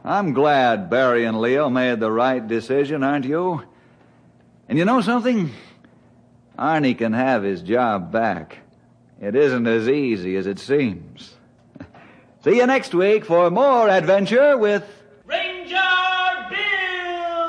I'm glad Barry and Leo made the right decision, aren't you? And you know something? Arnie can have his job back. It isn't as easy as it seems. See you next week for more adventure with